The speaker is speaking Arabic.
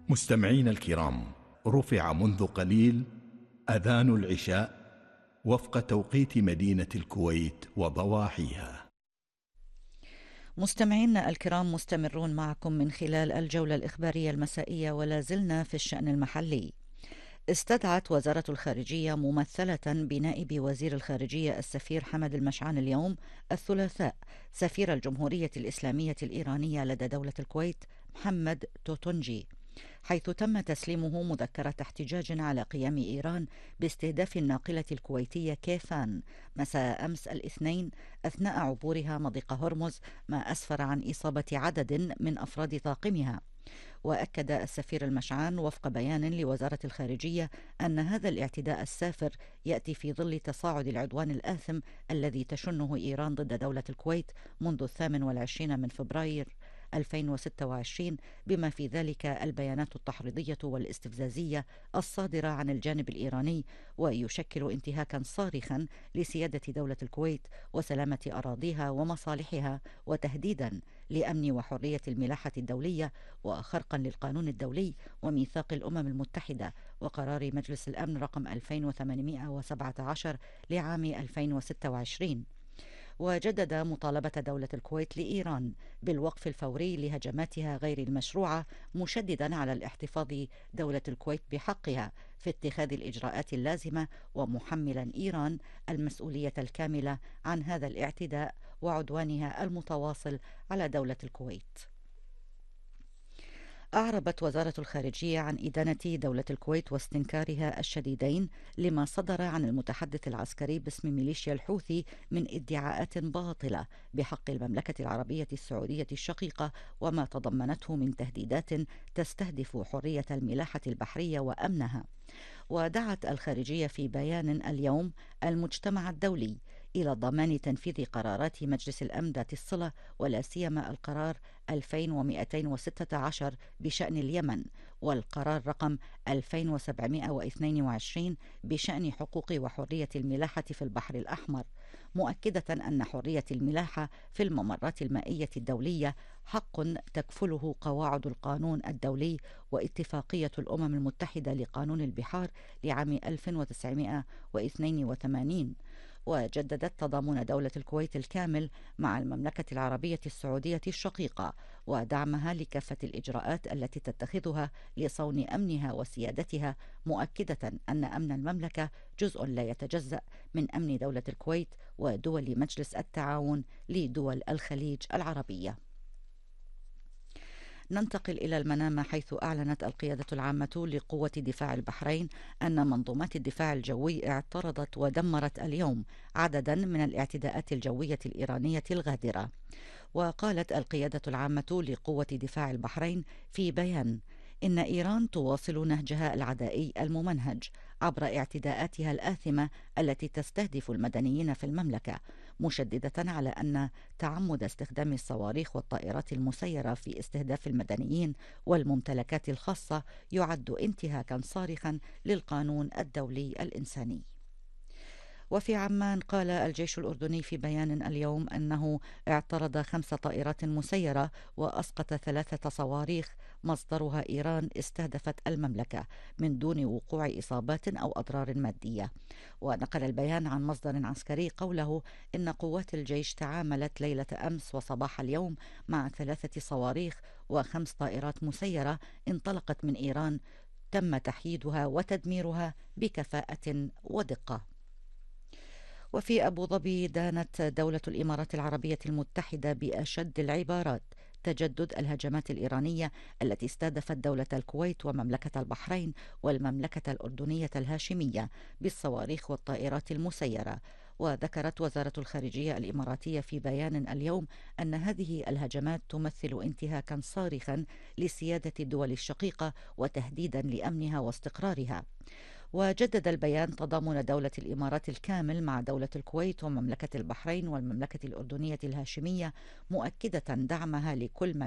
مستمعين الكرام، رفع منذ قليل أذان العشاء وفق توقيت مدينة الكويت وضواحيها. مستمعينا الكرام، مستمرون معكم من خلال الجولة الإخبارية المسائية، ولا زلنا في الشأن المحلي. استدعت وزارة الخارجية ممثلة بنائب وزير الخارجية السفير حمد المشعان اليوم الثلاثاء سفير الجمهورية الإسلامية الإيرانية لدى دولة الكويت محمد توتونجي، حيث تم تسليمه مذكرة احتجاج على قيام إيران باستهداف الناقلة الكويتية كيفان مساء أمس الاثنين أثناء عبورها مضيق هرمز، ما أسفر عن إصابة عدد من أفراد طاقمها. وأكد السفير المشعان وفق بيان لوزارة الخارجية أن هذا الاعتداء السافر يأتي في ظل تصاعد العدوان الآثم الذي تشنه إيران ضد دولة الكويت منذ 28 من فبراير 2026، بما في ذلك البيانات التحريضية والاستفزازية الصادرة عن الجانب الإيراني، ويشكل انتهاكا صارخا لسيادة دولة الكويت وسلامة أراضيها ومصالحها، وتهديدا لأمن وحرية الملاحة الدولية، وخرقا للقانون الدولي وميثاق الأمم المتحدة وقرار مجلس الأمن رقم 2817 لعام 2026. وجدد مطالبة دولة الكويت لإيران بالوقف الفوري لهجماتها غير المشروعة، مشددا على الاحتفاظ دولة الكويت بحقها في اتخاذ الإجراءات اللازمة، ومحملا إيران المسؤولية الكاملة عن هذا الاعتداء وعدوانها المتواصل على دولة الكويت. أعربت وزارة الخارجية عن إدانة دولة الكويت واستنكارها الشديدين لما صدر عن المتحدث العسكري باسم ميليشيا الحوثي من ادعاءات باطلة بحق المملكة العربية السعودية الشقيقة، وما تضمنته من تهديدات تستهدف حرية الملاحة البحرية وأمنها. ودعت الخارجية في بيان اليوم المجتمع الدولي إلى ضمان تنفيذ قرارات مجلس الأمن ذات الصلة، ولا سيما القرار 2216 بشأن اليمن، والقرار رقم 2722 بشأن حقوق وحرية الملاحة في البحر الأحمر، مؤكدة أن حرية الملاحة في الممرات المائية الدولية حق تكفله قواعد القانون الدولي واتفاقية الأمم المتحدة لقانون البحار لعام 1982. وجددت تضامن دولة الكويت الكامل مع المملكة العربية السعودية الشقيقة ودعمها لكافة الإجراءات التي تتخذها لصون أمنها وسيادتها، مؤكدة أن أمن المملكة جزء لا يتجزأ من أمن دولة الكويت ودول مجلس التعاون لدول الخليج العربية. ننتقل إلى المنامة، حيث أعلنت القيادة العامة لقوة دفاع البحرين أن منظومات الدفاع الجوي اعترضت ودمرت اليوم عددا من الاعتداءات الجوية الإيرانية الغادرة. وقالت القيادة العامة لقوة دفاع البحرين في بيان إن إيران تواصل نهجها العدائي الممنهج عبر اعتداءاتها الآثمة التي تستهدف المدنيين في المملكة، مشددة على أن تعمد استخدام الصواريخ والطائرات المسيرة في استهداف المدنيين والممتلكات الخاصة يعد انتهاكا صارخا للقانون الدولي الإنساني. وفي عمان قال الجيش الأردني في بيان اليوم أنه اعترض 5 طائرات مسيرة وأسقط 3 صواريخ مصدرها إيران استهدفت المملكة من دون وقوع إصابات أو أضرار مادية. ونقل البيان عن مصدر عسكري قوله إن قوات الجيش تعاملت ليلة أمس وصباح اليوم مع 3 صواريخ و5 طائرات مسيرة انطلقت من إيران، تم تحييدها وتدميرها بكفاءة ودقة. وفي أبو ظبي دانت دولة الإمارات العربية المتحدة بأشد العبارات تجدد الهجمات الإيرانية التي استهدفت دولة الكويت ومملكة البحرين والمملكة الأردنية الهاشمية بالصواريخ والطائرات المسيرة. وذكرت وزارة الخارجية الإماراتية في بيان اليوم أن هذه الهجمات تمثل انتهاكا صارخا لسيادة الدول الشقيقة وتهديدا لأمنها واستقرارها. وجدد البيان تضامن دولة الإمارات الكامل مع دولة الكويت ومملكة البحرين والمملكة الأردنية الهاشمية، مؤكدة دعمها لكل من